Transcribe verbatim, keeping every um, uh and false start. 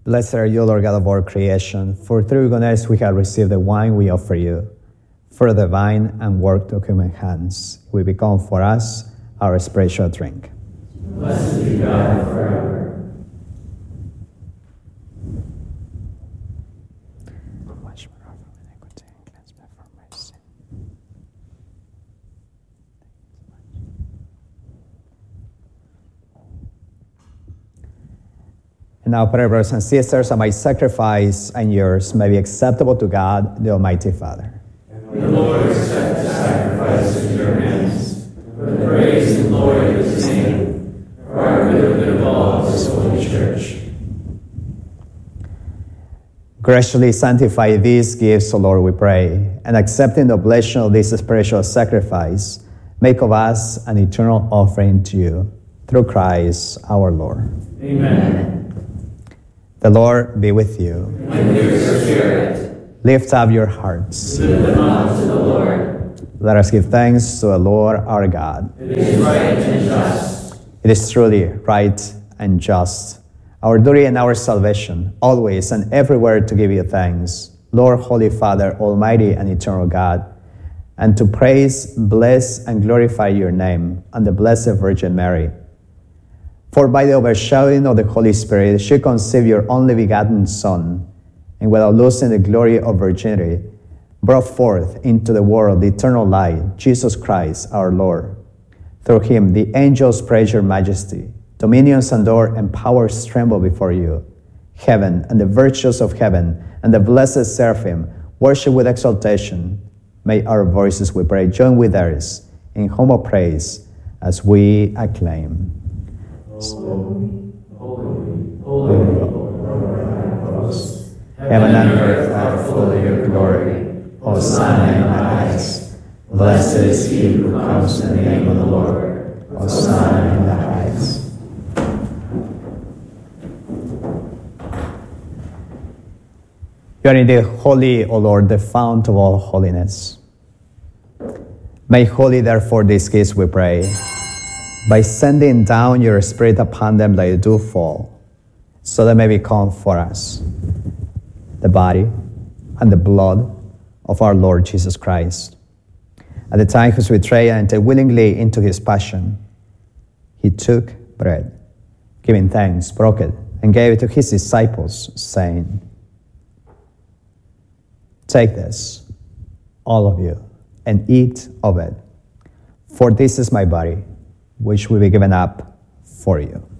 Blessed are you, Lord God of all creation, for through your goodness we have received the wine we offer you. For the vine and work of human hands, we become for us our spiritual drink. Blessed be God forever. Wash me from iniquity and cleanse me from my sin. And now, pray, brothers and sisters, that my sacrifice and yours may be acceptable to God, the Almighty Father. May the Lord accept the sacrifice of your hands, for the praise and glory of his name, for our good and good of all of his holy church. Graciously sanctify these gifts, O Lord, we pray, and accepting the oblation of this spiritual sacrifice, make of us an eternal offering to you, through Christ our Lord. Amen. The Lord be with you. And with your spirit. Lift up your hearts. Lift them up to the Lord. Let us give thanks to the Lord our God. It is right and just. It is truly right and just, our duty and our salvation, always and everywhere to give you thanks, Lord, Holy Father, Almighty and eternal God, and to praise, bless, and glorify your name and the Blessed Virgin Mary. For by the overshadowing of the Holy Spirit, she conceived your only begotten Son, and without losing the glory of virginity, brought forth into the world the eternal light, Jesus Christ our Lord. Through him the angels praise your majesty, dominions adore and powers tremble before you. Heaven and the virtues of heaven and the blessed seraphim worship with exaltation. May our voices, we pray, join with theirs in humble praise as we acclaim. Holy, holy, holy, Lord of hosts. Heaven and earth are full of your glory. Hosanna in the highest. Blessed is he who comes in the name of the Lord. Hosanna in the highest. You are indeed holy, O Lord, the fount of all holiness. Make holy, therefore, these gifts, we pray, by sending down your Spirit upon them like a dew fall, so they may become for us the body and the blood of our Lord Jesus Christ. At the time he was betrayed and entered willingly into his passion, he took bread, giving thanks, broke it, and gave it to his disciples, saying, "Take this, all of you, and eat of it, for this is my body, which will be given up for you."